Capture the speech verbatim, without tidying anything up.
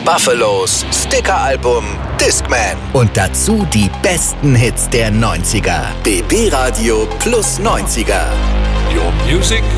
Buffalos, Sticker-Album, Discman. Und dazu die besten Hits der neunziger. B B Radio plus neunziger. Your music